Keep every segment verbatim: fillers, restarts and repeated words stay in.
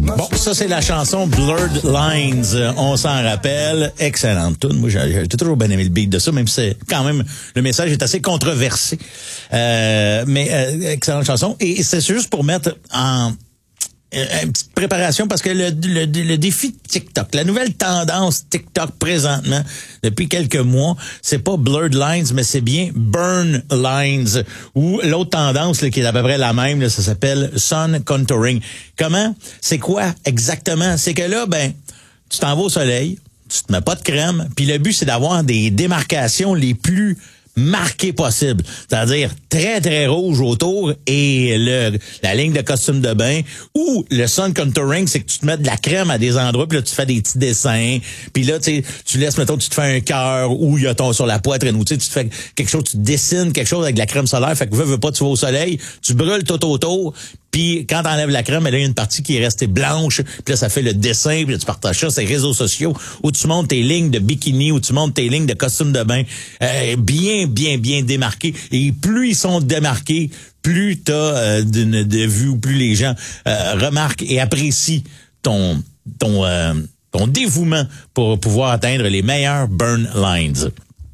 Bon, ça, c'est la chanson Blurred Lines. On s'en rappelle. Excellente tune. Moi, j'ai, j'ai toujours bien aimé le beat de ça, même si c'est quand même, le message est assez controversé. Euh, mais, euh, excellente chanson. Et c'est juste pour mettre en, une petite préparation parce que le, le, le défi de TikTok, la nouvelle tendance TikTok présentement, depuis quelques mois, c'est pas Blurred Lines, mais c'est bien Burn Lines. Ou l'autre tendance là, qui est à peu près la même, là, ça s'appelle Sun Contouring. Comment? C'est quoi exactement? C'est que là, ben, tu t'en vas au soleil, tu te mets pas de crème, puis le but, c'est d'avoir des démarcations les plus marqué possible, c'est-à-dire très très rouge autour et le la ligne de costume de bain, ou le sun contouring, c'est que tu te mets de la crème à des endroits puis là tu fais des petits dessins, puis là tu sais tu laisses mettons tu te fais un cœur ou il y a ton sur la poitrine ou tu sais tu te fais quelque chose, tu dessines quelque chose avec de la crème solaire, fait que veux, veux pas tu vas au soleil, tu brûles tout autour. Puis quand t'enlèves la crème, là, il y a une partie qui est restée blanche. Puis là, ça fait le dessin. Puis là, tu partages ça sur les réseaux sociaux où tu montes tes lignes de bikini, où tu montes tes lignes de costume de bain. Euh, bien, bien, bien démarqués. Et plus ils sont démarqués, plus t'as euh, de, de vues, plus les gens euh, remarquent et apprécient ton ton euh, ton dévouement pour pouvoir atteindre les meilleurs burn lines.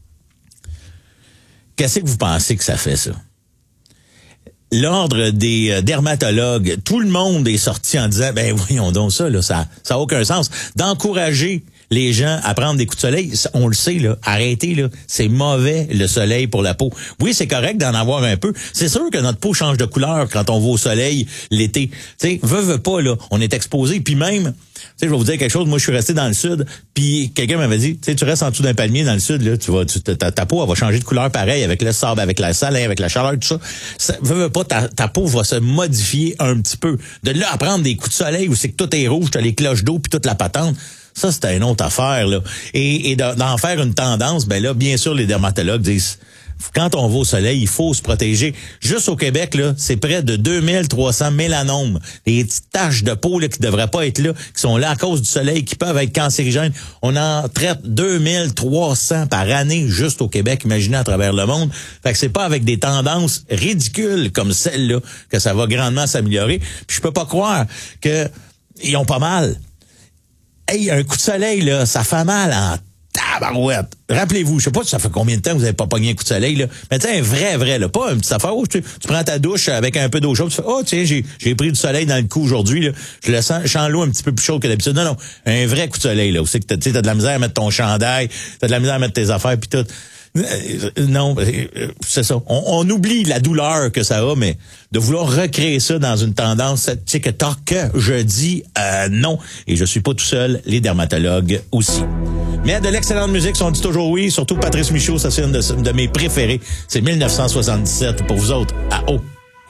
Qu'est-ce que vous pensez que ça fait, ça? L'ordre des euh, dermatologues, tout le monde est sorti en disant, ben voyons donc ça, là, ça ça a aucun sens. D'encourager les gens à prendre des coups de soleil, on le sait, là, arrêtez, là, c'est mauvais le soleil pour la peau. Oui, c'est correct d'en avoir un peu. C'est sûr que notre peau change de couleur quand on va au soleil l'été. Tu sais, veut, veut pas, là, on est exposé. Puis même, tu sais, je vais vous dire quelque chose, moi je suis resté dans le sud, puis quelqu'un m'avait dit, tu sais, tu restes en dessous d'un palmier dans le sud, là, tu vas, tu, ta, ta peau, elle va changer de couleur pareil, avec le sable, avec la saline, avec la chaleur, tout ça. Ça veut, veut pas, ta, ta peau va se modifier un petit peu. De là à prendre des coups de soleil où c'est que tout est rouge, t'as les cloches d'eau puis toute la patente. Ça, c'est une autre affaire, là. Et, et d'en faire une tendance, ben là, bien sûr, les dermatologues disent, quand on va au soleil, il faut se protéger. Juste au Québec, là, c'est près de deux mille trois cents mélanomes. Des petites taches de peau, là, qui devraient pas être là, qui sont là à cause du soleil, qui peuvent être cancérigènes. On en traite deux mille trois cents par année, juste au Québec, imaginez à travers le monde. Fait que c'est pas avec des tendances ridicules comme celle-là que ça va grandement s'améliorer. Puis je peux pas croire que ils ont pas mal. Hey, un coup de soleil, là, ça fait mal en tabarouette. Rappelez-vous, je sais pas ça fait combien de temps que vous avez pas pogné un coup de soleil, là. Mais tu sais, un vrai, vrai, là. Pas une petite affaire où tu, tu prends ta douche avec un peu d'eau chaude, tu fais, oh, tiens, j'ai, j'ai pris du soleil dans le cou aujourd'hui, là. Je le sens, je sens l'eau un petit peu plus chaude que d'habitude. Non, non. Un vrai coup de soleil, là. Où c'est que t'as, t'as de la misère à mettre ton chandail, t'as de la misère à mettre tes affaires pis tout. Non, c'est ça. On, on oublie la douleur que ça a, mais de vouloir recréer ça dans une tendance, tu sais que tant que je dis euh, non, et je suis pas tout seul, les dermatologues aussi. Mais de l'excellente musique, on dit toujours oui, surtout Patrice Michaud, ça c'est une de, de mes préférés. C'est mille neuf cent soixante-dix-sept pour vous autres, à haut.